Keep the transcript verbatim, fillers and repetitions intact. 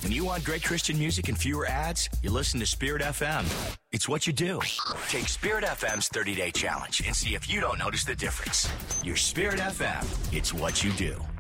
When you want great Christian music and fewer ads, you listen to Spirit F M. It's what you do. Take Spirit F M's thirty-day challenge and see if you don't notice the difference. Your Spirit F M, it's what you do.